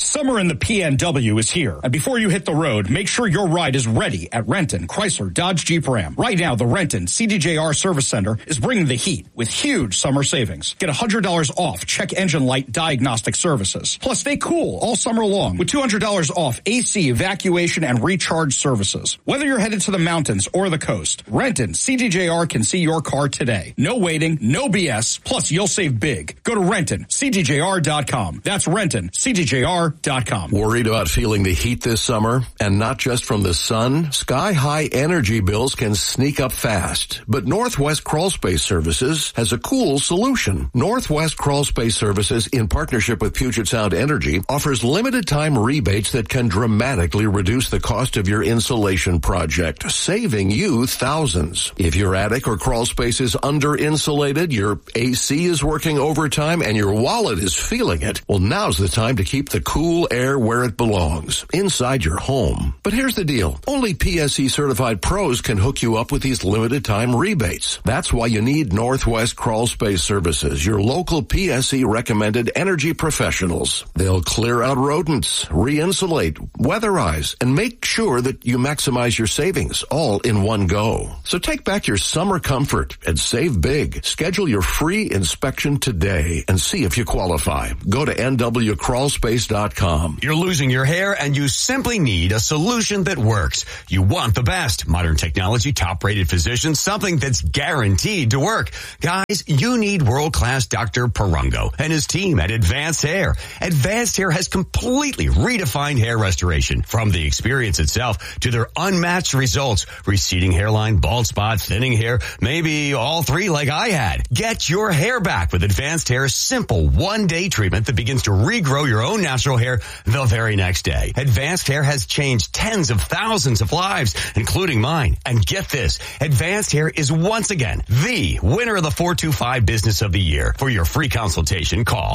Summer in the PNW is here, and before you hit the road, make sure your ride is ready at Renton, Chrysler, Dodge, Jeep, Ram. Right now, the Renton CDJR Service Center is bringing the heat with huge summer savings. Get $100 off check engine light diagnostic services. Plus, stay cool all summer long with $200 off AC, evacuation, and recharge services. Whether you're headed to the mountains or the coast, Renton CDJR can see your car today. No waiting, no BS, plus you'll save big. Go to RentonCDJR.com. That's RentonCDJR.com. Worried about feeling the heat this summer? And not just from the sun? Sky-high energy bills can sneak up fast. But Northwest Crawl Space Services has a cool solution. Northwest Crawl Space Services, in partnership with Puget Sound Energy, offers limited-time rebates that can dramatically reduce the cost of your insulation project, saving you thousands. If your attic or crawl space is under-insulated, your AC is working overtime, and your wallet is feeling it, well, now's the time to keep the cool air where it belongs, inside your home. But here's the deal. Only PSE certified pros can hook you up with these limited time rebates. That's why you need Northwest Crawl Space Services, your local PSE recommended energy professionals. They'll clear out rodents, re-insulate, weatherize, and make sure that you maximize your savings all in one go. So take back your summer comfort and save big. Schedule your free inspection today and see if you qualify. Go to nwcrawlspace.com. You're losing your hair and you simply need a solution that works. You want the best. Modern technology, top-rated physicians, something that's guaranteed to work. Guys, you need world-class Dr. Perungo and his team at Advanced Hair. Advanced Hair has completely redefined hair restoration. From the experience itself to their unmatched results. Receding hairline, bald spot, thinning hair, maybe all three like I had. Get your hair back with Advanced Hair's simple one-day treatment that begins to regrow your own natural hair the very next day. Advanced Hair has changed tens of thousands of lives, including mine. And get this, Advanced Hair is once again the winner of the 425 Business of the Year. For your free consultation, call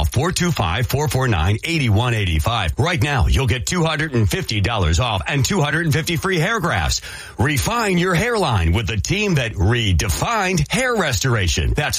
425-449-8185. Right now, you'll get $250 off and 250 free hair grafts. Refine your hairline with the team that redefined hair restoration. That's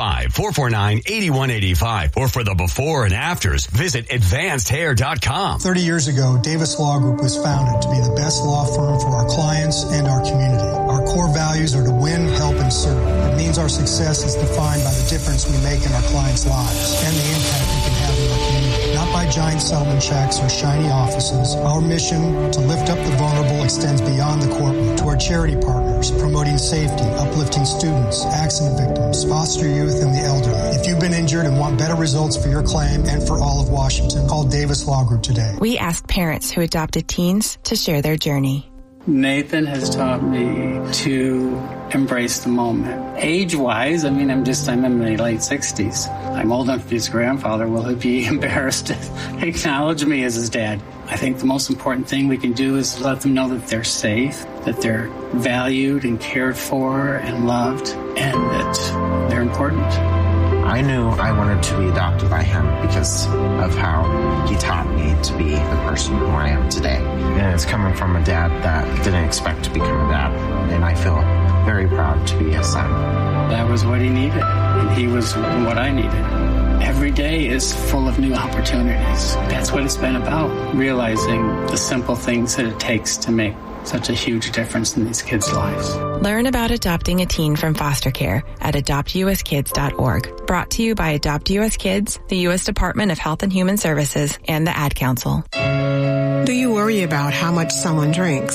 425-449-8185. Or for the before and afters, visit AdvancedHair.com. 30 years ago, Davis Law Group was founded to be the best law firm for our clients and our community. Our core values are to win, help, and serve. It means our success is defined by the difference we make in our clients' lives and the impact we can have in our community. Not by giant settlement checks or shiny offices. Our mission to lift up the vulnerable extends beyond the courtroom to our charity partners, promoting safety, uplifting students, accident victims, foster youth, and the elderly. If you've been injured and want better results for your claim and for all of Washington, call Davis Law Group today. We asked parents who adopted teens to share their journey. Nathan has taught me to embrace the moment. Age-wise, I'm in my late 60s. I'm old enough to be his grandfather. Will he be embarrassed to acknowledge me as his dad? I think the most important thing we can do is let them know that they're safe, that they're valued and cared for and loved, and that they're important. I knew I wanted to be adopted by him because of how he taught me to be the person who I am today. And it's coming from a dad that didn't expect to become a dad. And I feel very proud to be his son. That was what he needed, and he was what I needed. Every day is full of new opportunities. That's what it's been about, realizing the simple things that it takes to make such a huge difference in these kids' lives. Learn about adopting a teen from foster care at adoptuskids.org. Brought to you by Adopt U.S. Kids, the U.S. Department of Health and Human Services, and the Ad Council. Do you worry about how much someone drinks?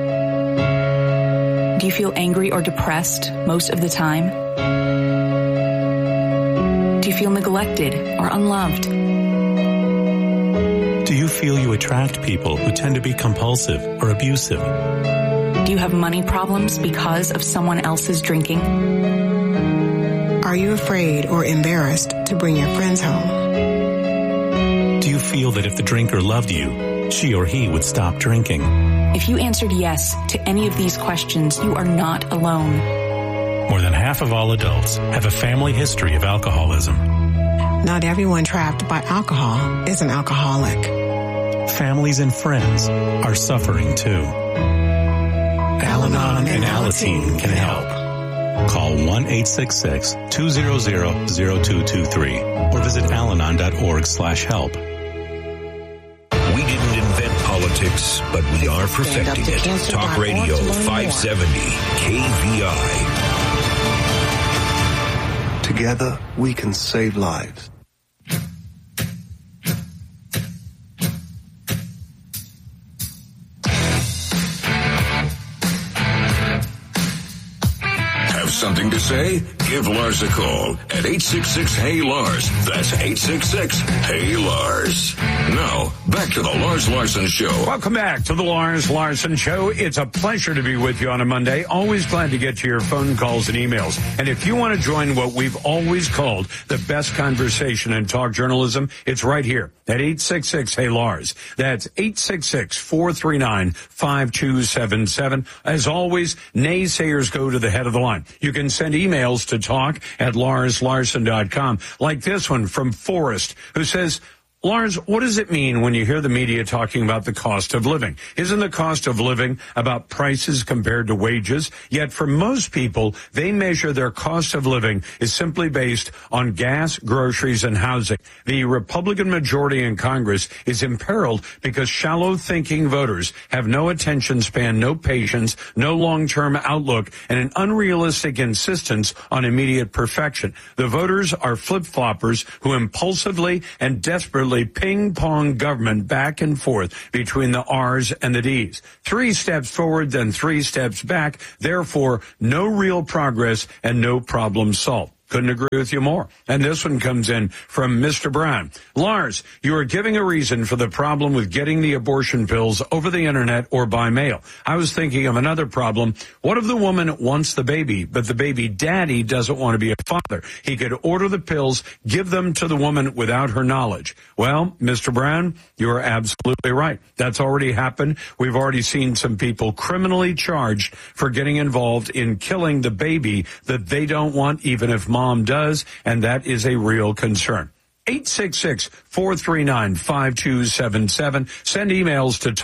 Do you feel angry or depressed most of the time? Do you feel neglected or unloved? Do you feel you attract people who tend to be compulsive or abusive? Do you have money problems because of someone else's drinking? Are you afraid or embarrassed to bring your friends home? Do you feel that if the drinker loved you, she or he would stop drinking? If you answered yes to any of these questions, you are not alone. More than half of all adults have a family history of alcoholism. Not everyone trapped by alcohol is an alcoholic. Families and friends are suffering too. Al-Anon and Alateen can help. Call 1-866-200-0223 or visit alanon.org/help. politics, but we are perfecting it. Talk Radio 570 KVI. Together, we can save lives. Have something to say? Give Lars a call at 866-HEY-LARS. That's 866-HEY-LARS. Now, back to the Lars Larson Show. Welcome back to the Lars Larson Show. It's a pleasure to be with you on a Monday. Always glad to get to your phone calls and emails. And if you want to join what we've always called the best conversation in talk journalism, it's right here at 866-HEY-LARS. That's 866-439-5277. As always, naysayers go to the head of the line. You can send emails to talk@LarsLarson.com, like this one from Forrest, who says, Lars, what does it mean when you hear the media talking about the cost of living? Isn't the cost of living about prices compared to wages? Yet for most people, they measure their cost of living is simply based on gas, groceries, and housing. The Republican majority in Congress is imperiled because shallow-thinking voters have no attention span, no patience, no long-term outlook, and an unrealistic insistence on immediate perfection. The voters are flip-floppers who impulsively and desperately ping-pong government back and forth between the R's and the D's. 3 steps forward, then 3 steps back. Therefore, no real progress and no problem solved. Couldn't agree with you more. And this one comes in from Mr. Brown. Lars, you are giving a reason for the problem with getting the abortion pills over the internet or by mail. I was thinking of another problem. What if the woman wants the baby, but the baby daddy doesn't want to be a father? He could order the pills, give them to the woman without her knowledge. Well, Mr. Brown, you're absolutely right. That's already happened. We've already seen some people criminally charged for getting involved in killing the baby that they don't want, even if mom does, and that is a real concern. 866-439-5277. Send emails to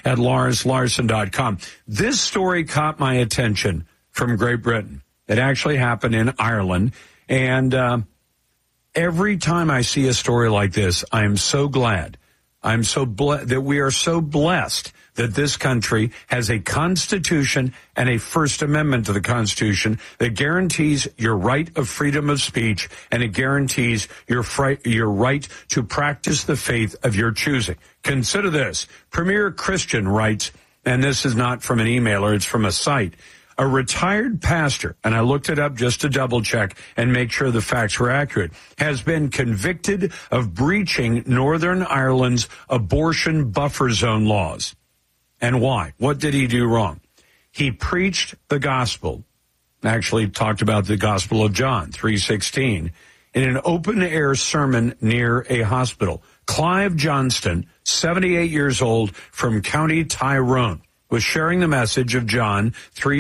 talk@LarsLarson.com. This story caught my attention from Great Britain. It actually happened in Ireland, and every time I see a story like this, I am so glad. I'm so that we are so blessed that this country has a Constitution and a First Amendment to the Constitution that guarantees your right of freedom of speech, and it guarantees your right to practice the faith of your choosing. Consider this. Premier Christian writes, and this is not from an emailer, it's from a site, a retired pastor, and I looked it up just to double check and make sure the facts were accurate, has been convicted of breaching Northern Ireland's abortion buffer zone laws. And why? What did he do wrong? He preached the gospel, actually talked about the Gospel of John 3:16, in an open-air sermon near a hospital. Clive Johnston, 78 years old, from County Tyrone, was sharing the message of John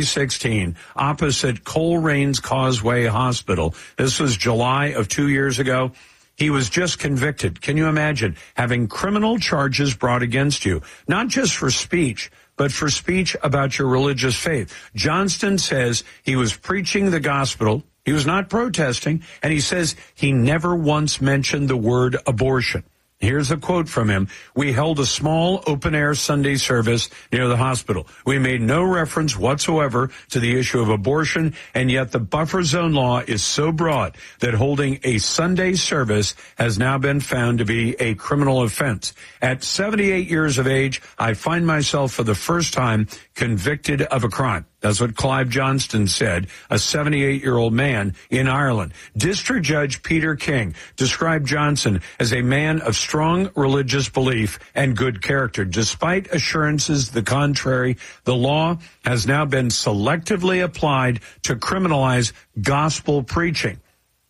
3:16 opposite Coleraines Causeway Hospital. This was July of 2 years ago. He was just convicted. Can you imagine having criminal charges brought against you, not just for speech, but for speech about your religious faith? Johnston says he was preaching the gospel. He was not protesting, and he says he never once mentioned the word abortion. Here's a quote from him. We held a small open-air Sunday service near the hospital. We made no reference whatsoever to the issue of abortion, and yet the buffer zone law is so broad that holding a Sunday service has now been found to be a criminal offense. At 78 years of age, I find myself for the first time convicted of a crime. That's what Clive Johnston said, a 78-year-old man in Ireland. District Judge Peter King described Johnson as a man of strong religious belief and good character. Despite assurances to the contrary, the law has now been selectively applied to criminalize gospel preaching.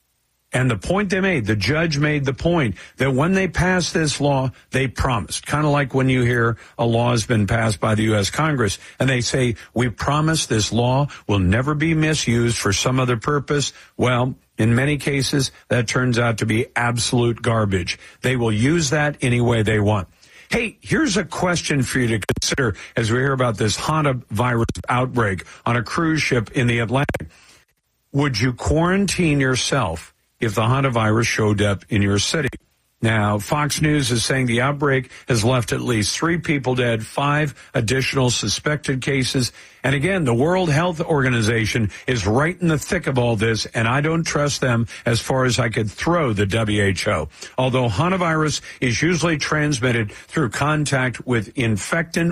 And the point they made, the judge made the point that when they passed this law, they promised, kind of like when you hear a law has been passed by the U.S. Congress and they say, we promise this law will never be misused for some other purpose. Well, in many cases, that turns out to be absolute garbage. They will use that any way they want. Hey, here's a question for you to consider as we hear about this hantavirus outbreak on a cruise ship in the Atlantic. Would you quarantine yourself if the hantavirus showed up in your city? Now, Fox News is saying the outbreak has left at least 3 people dead, 5 additional suspected cases. And again, the World Health Organization is right in the thick of all this, and I don't trust them as far as I could throw the WHO. Although hantavirus is usually transmitted through contact with infected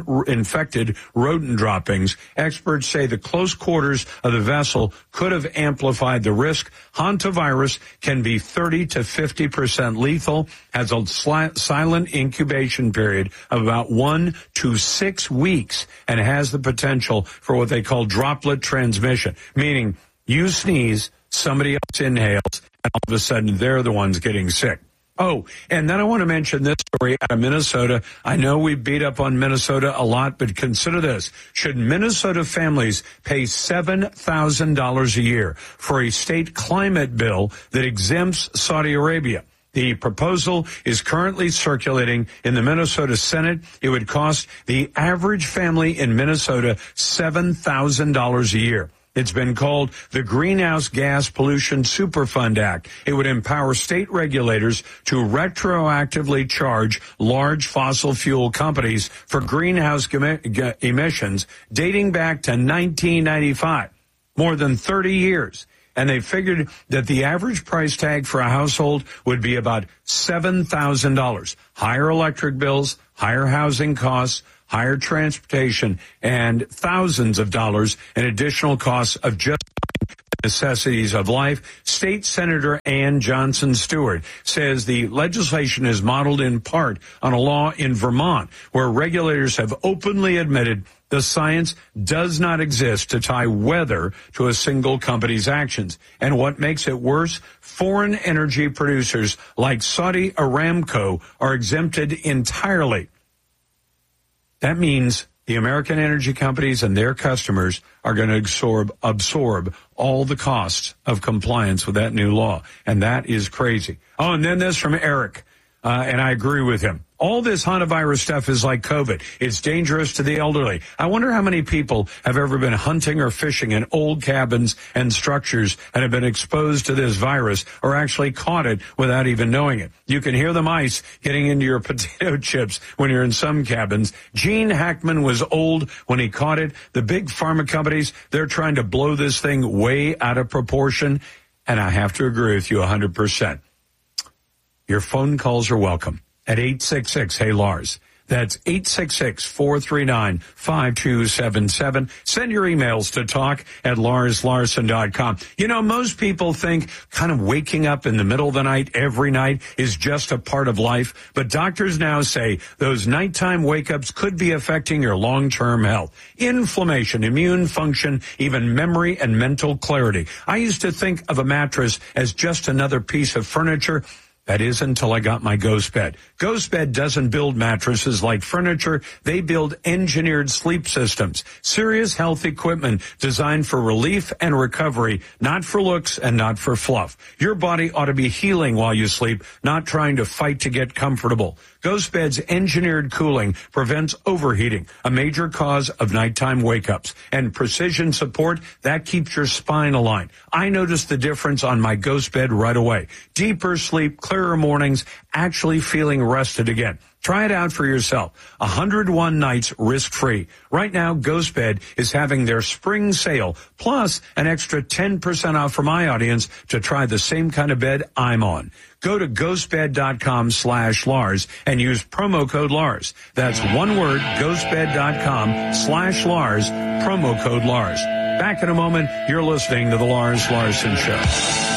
rodent droppings, experts say the close quarters of the vessel could have amplified the risk. Hantavirus can be 30 to 50% lethal, has a silent incubation period of about 1 to 6 weeks, and has the potential for what they call droplet transmission, meaning you sneeze, somebody else inhales, and all of a sudden they're the ones getting sick. Oh, and then I want to mention this story out of Minnesota. I know we beat up on Minnesota a lot, but consider this. Should Minnesota families pay $7,000 a year for a state climate bill that exempts Saudi Arabia? The proposal is currently circulating in the Minnesota Senate. It would cost the average family in Minnesota $7,000 a year. It's been called the Greenhouse Gas Pollution Superfund Act. It would empower state regulators to retroactively charge large fossil fuel companies for greenhouse emissions dating back to 1995, more than 30 years. And they figured that the average price tag for a household would be about $7,000. Higher electric bills, higher housing costs, higher transportation, and thousands of dollars in additional costs of just the necessities of life. State Senator Ann Johnson Stewart says the legislation is modeled in part on a law in Vermont where regulators have openly admitted the science does not exist to tie weather to a single company's actions. And what makes it worse, foreign energy producers like Saudi Aramco are exempted entirely. That means the American energy companies and their customers are going to absorb all the costs of compliance with that new law. And that is crazy. Oh, and then this from Eric. And I agree with him. All this hantavirus stuff is like COVID. It's dangerous to the elderly. I wonder how many people have ever been hunting or fishing in old cabins and structures and have been exposed to this virus or actually caught it without even knowing it. You can hear the mice getting into your potato chips when you're in some cabins. Gene Hackman was old when he caught it. The big pharma companies, they're trying to blow this thing way out of proportion. And I have to agree with you 100%. Your phone calls are welcome at 866-HEY-LARS. That's 866-439-5277. Send your emails to talk@LarsLarson.com. You know, most people think kind of waking up in the middle of the night every night is just a part of life. But doctors now say those nighttime wake-ups could be affecting your long-term health. Inflammation, immune function, even memory and mental clarity. I used to think of a mattress as just another piece of furniture. That is until I got my Ghost Bed. Ghost Bed doesn't build mattresses like furniture. They build engineered sleep systems. Serious health equipment designed for relief and recovery, not for looks and not for fluff. Your body ought to be healing while you sleep, not trying to fight to get comfortable. Ghost Bed's engineered cooling prevents overheating, a major cause of nighttime wake-ups. And precision support, that keeps your spine aligned. I noticed the difference on my Ghost Bed right away. Deeper sleep, clearer mornings, actually feeling rested again. Try it out for yourself. 101 nights risk-free. Right now, Ghost Bed is having their spring sale, plus an extra 10% off for my audience to try the same kind of bed I'm on. Go to ghostbed.com/Lars and use promo code Lars. That's one word, ghostbed.com/Lars, promo code Lars. Back in a moment, you're listening to The Lars Larson Show.